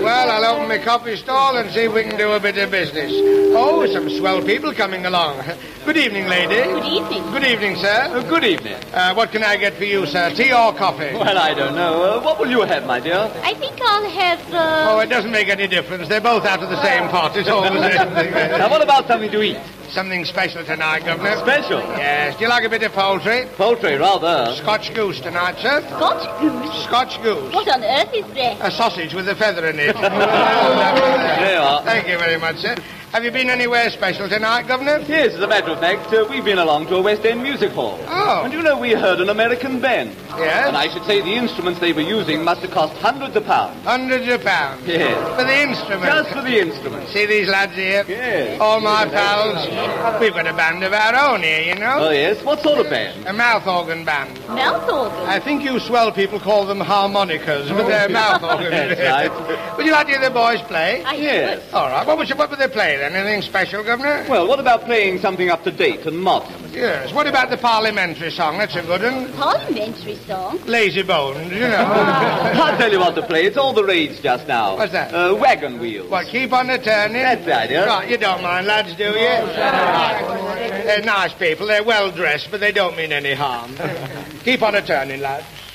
Well, I'll open my coffee stall and see if we can do a bit of business. Oh, some swell people coming along. Good evening, lady. Good evening. Good evening, sir. Good evening. What can I get for you, sir? Tea or coffee? Well, I don't know. What will you have, my dear? I think I'll have, Oh, it doesn't make any difference. They're both out of the same pot. It's all the same thing. Now, what about something to eat? Something special tonight, Governor. Special? Yes. Do you like a bit of poultry? Poultry, rather. Scotch goose tonight, sir. Scotch goose. Scotch goose. What on earth is that? A sausage with a feather in it. There you are. Thank you very much, sir. Have you been anywhere special tonight, Governor? Yes, as a matter of fact, we've been along to a West End music hall. Oh. And you know, we heard an American band. Yes? And I should say the instruments they were using must have cost hundreds of pounds. Hundreds of pounds. Yes. For the instruments. Just for the instruments. See these lads here? Yes. All my pals. We've got a band of our own here, you know. Oh, yes? What sort of band? A mouth organ band. Mouth organ. I think you swell people call them harmonicas, but they're mouth organs. That's right. Would you like to hear the boys play? Yes. All right. What would they play then? Anything special, Governor? Well, what about playing something up to date and modern? Yes. What about the parliamentary song? That's a good one. Parliamentary song. Lazy bones, you know. I'll tell you what to play. It's all the rage just now. What's that? Wagon wheels. What, keep on the turning? That's the idea. Right, you don't mind lads, do you? They're nice people. They're well dressed, but they don't mean any harm. Keep on a turning, lads.